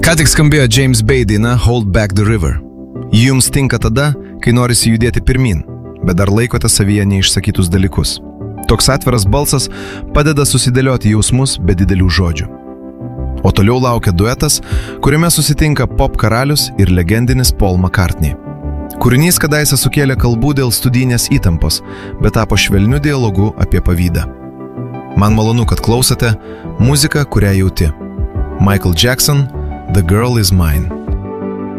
Ką tik skambėjo James Bay daina Hold Back the River. Ji jums tinka tada, kai norisi judėti pirmin, bet dar laikote savyje neišsakytus dalykus. Toks atviras balsas padeda susidėlioti jausmus be didelių žodžių. O toliau laukia duetas, kuriame susitinka pop karalius ir legendinis Paul McCartney. Kūrinys kadaise sukėlė kalbų dėl studijinės įtampos, bet tapo švelniu dialogu apie pavydą. Man malonu, kad klausote muziką, kurią jauti. Michael Jackson, The Girl Is Mine.